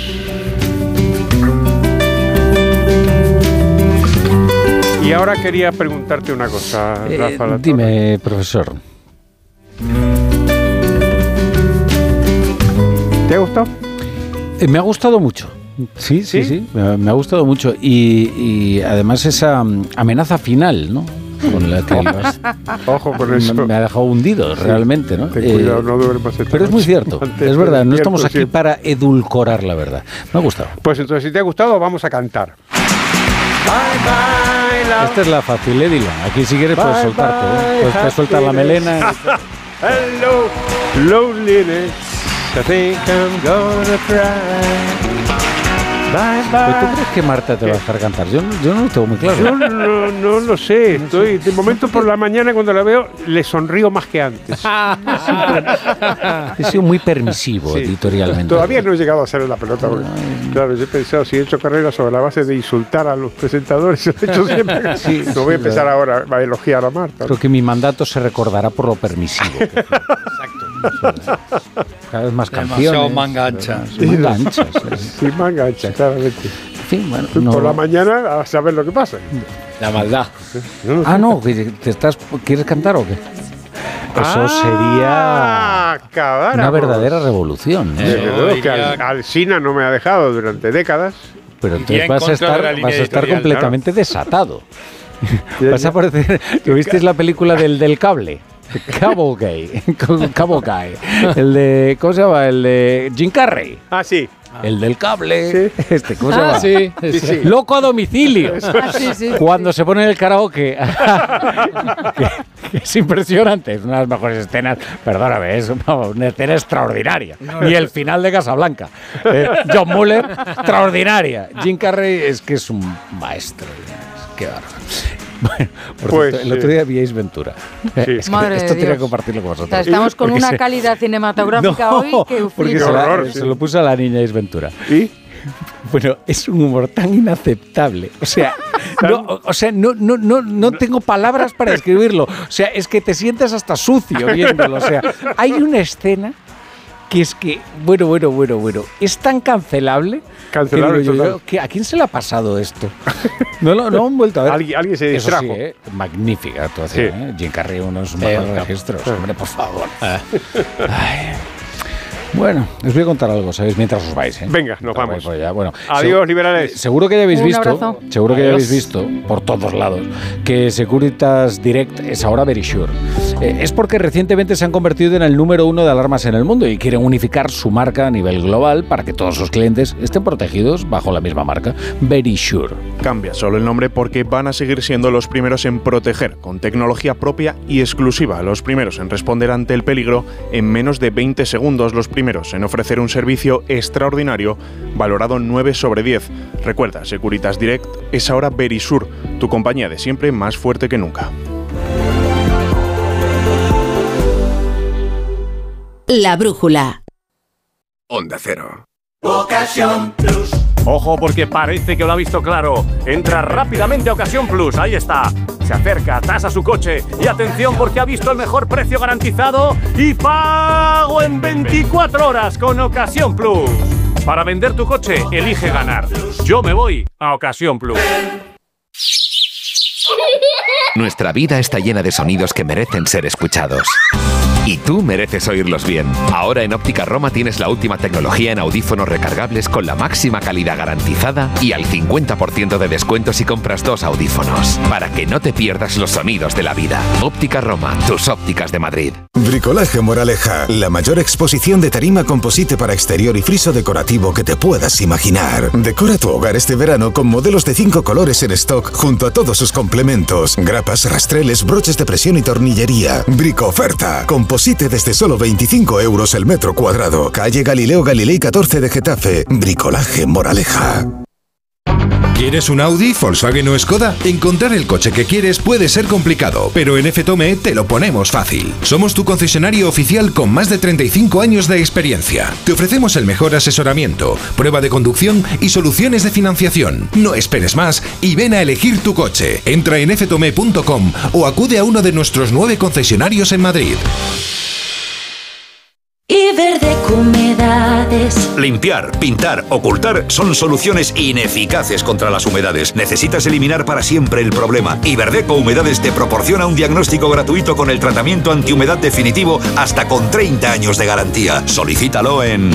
Y ahora quería preguntarte una cosa, Rafa. Dime, profesor. ¿Te ha gustado? Me ha gustado mucho. Sí. Me ha gustado mucho. Y además esa amenaza final, ¿no? Con la que Ojo con eso. Me ha dejado hundido, realmente, ¿no? Ten cuidado, no duermas esta pero es muy noche. cierto, es verdad. No estamos aquí para edulcorar la verdad. Me ha gustado. Pues entonces, si te ha gustado, vamos a cantar. Bye, bye, love. Esta es la fácil, Dylan. Aquí si quieres puedes soltarte, ¿eh? Puedes soltar la melena. Hello, loneliness. I think I'm gonna cry. Bye, bye. ¿Tú crees que Marta te va a dejar cantar? Yo no lo tengo muy claro. Yo no lo sé. Estoy, de momento por la mañana cuando la veo le sonrío más que antes. He sido muy permisivo editorialmente. Todavía no he llegado a hacer la pelota. Porque, claro, yo he pensado, si he hecho carrera sobre la base de insultar a los presentadores, lo he hecho siempre. Sí, no voy a empezar ahora a elogiar a Marta. Creo que mi mandato se recordará por lo permisivo. Exacto. Cada vez más canciones. Demasiado manga ancha. Manga ancha. Sí, manga ancha, claramente. En fin, bueno, Por la mañana a saber lo que pasa. La maldad. No, ¿quieres cantar o qué? Eso sería una verdadera revolución. Que Alsina no me ha dejado durante décadas. Pero entonces vas a estar completamente desatado. Vas a parecer... ¿Visteis la película del cable? Cabo Guy. El de... ¿Cómo se llama? El de Jim Carrey. Ah, sí. El del cable. Sí. ¿Cómo se llama? Sí. Loco a domicilio. Cuando se pone en el karaoke. que es impresionante. Es una de las mejores escenas. Perdóname, es una escena extraordinaria. Y el final de Casablanca. John Muller, extraordinaria. Jim Carrey es que es un maestro. Qué bárbaro. Bueno, por cierto, el otro día vi Ace Ventura. Es que esto tenía que compartirlo con vosotros. O sea, estamos con una calidad cinematográfica hoy que porque se lo puso a la niña Ace Ventura. ¿Y? Bueno, es un humor tan inaceptable. O sea, no tengo palabras para describirlo. O sea, es que te sientes hasta sucio viéndolo. O sea, hay una escena que es que, bueno, es tan cancelable. Cancelable total. ¿A quién se le ha pasado esto? No han vuelto a ver. Alguien se distrajo. Eso sí, magnífica actuación. Sí. Jim Carrey, uno de sus mejores registros. Hombre, por favor. Ay. Bueno, os voy a contar algo, ¿sabéis? Mientras os vais, ¿eh? Venga, nos vamos. Ya. Bueno, adiós, liberales. Seguro que ya habéis abrazo. visto por todos lados que Securitas Direct es ahora Verisure. Es porque recientemente se han convertido en el número 1 de alarmas en el mundo y quieren unificar su marca a nivel global para que todos sus clientes estén protegidos bajo la misma marca, Verisure. Cambia solo el nombre porque van a seguir siendo los primeros en proteger con tecnología propia y exclusiva, los primeros en responder ante el peligro en menos de 20 segundos, los primeros en ofrecer un servicio extraordinario valorado 9 sobre 10. Recuerda, Securitas Direct es ahora Verisure, tu compañía de siempre más fuerte que nunca. La brújula. Onda Cero. Ocasión Plus. Ojo, porque parece que lo ha visto claro. Entra rápidamente a Ocasión Plus, ahí está. Se acerca, tasa su coche y atención porque ha visto el mejor precio garantizado y pago en 24 horas con Ocasión Plus. Para vender tu coche, elige ganar. Yo me voy a Ocasión Plus. Nuestra vida está llena de sonidos que merecen ser escuchados. Y tú mereces oírlos bien. Ahora en Óptica Roma tienes la última tecnología en audífonos recargables con la máxima calidad garantizada y al 50% de descuento si compras 2 audífonos. Para que no te pierdas los sonidos de la vida. Óptica Roma, tus ópticas de Madrid. Bricolaje Moraleja, la mayor exposición de tarima composite para exterior y friso decorativo que te puedas imaginar. Decora tu hogar este verano con modelos de 5 colores en stock junto a todos sus complementos, grapas, rastreles, broches de presión y tornillería. Brico oferta, composite desde solo 25 euros el metro cuadrado. Calle Galileo Galilei 14 de Getafe. Bricolaje Moraleja. ¿Quieres un Audi, Volkswagen o Skoda? Encontrar el coche que quieres puede ser complicado, pero en FTOME te lo ponemos fácil. Somos tu concesionario oficial con más de 35 años de experiencia. Te ofrecemos el mejor asesoramiento, prueba de conducción y soluciones de financiación. No esperes más y ven a elegir tu coche. Entra en ftome.com o acude a uno de nuestros 9 concesionarios en Madrid. Iberdec Humedades humedades. Limpiar, pintar, ocultar son soluciones ineficaces contra las humedades. Necesitas eliminar para siempre el problema. Iberdeco Humedades te proporciona un diagnóstico gratuito con el tratamiento antihumedad definitivo hasta con 30 años de garantía. Solicítalo en